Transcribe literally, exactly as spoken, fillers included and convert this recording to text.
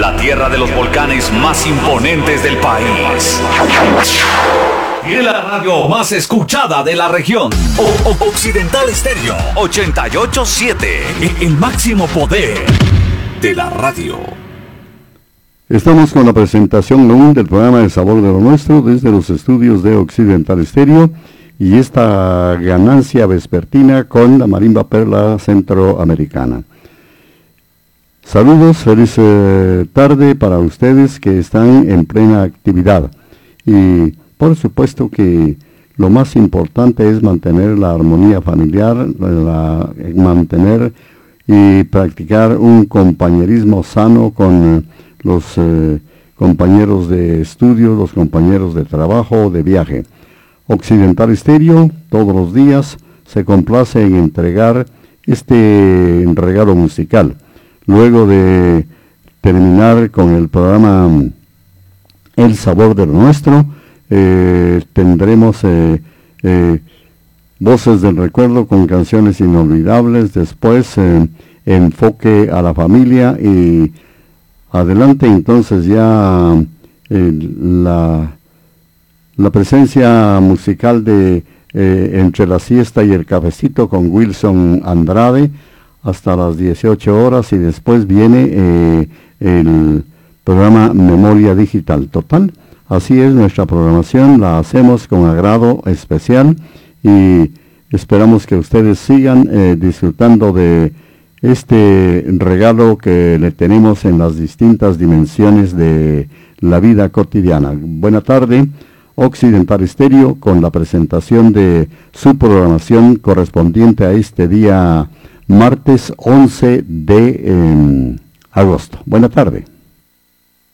la tierra de los volcanes más imponentes del país. Y la radio más escuchada de la región. O o Occidental Estéreo ochenta y ocho punto siete. El máximo poder de la radio. Estamos con la presentación aún del programa El Sabor de lo Nuestro desde los estudios de Occidental Estéreo y esta ganancia vespertina con la marimba Perla Centroamericana. Saludos, feliz eh, tarde para ustedes que están en plena actividad. Y por supuesto que lo más importante es mantener la armonía familiar, la, mantener y practicar un compañerismo sano con eh, los eh, compañeros de estudio, los compañeros de trabajo, de viaje. Occidental Estéreo todos los días se complace en entregar este regalo musical. Luego de terminar con el programa El Sabor de lo Nuestro, eh, tendremos eh, eh, Voces del Recuerdo con canciones inolvidables, después eh, Enfoque a la Familia y adelante entonces ya eh, la, la presencia musical de eh, Entre la Siesta y el Cafecito con Wilson Andrade hasta las dieciocho horas y después viene eh, el programa Memoria Digital Total. Así es nuestra programación, la hacemos con agrado especial y esperamos que ustedes sigan eh, disfrutando de este regalo que le tenemos en las distintas dimensiones de la vida cotidiana. Buena tarde, Occidental Estéreo, con la presentación de su programación correspondiente a este día martes once de eh, agosto. Buena tarde.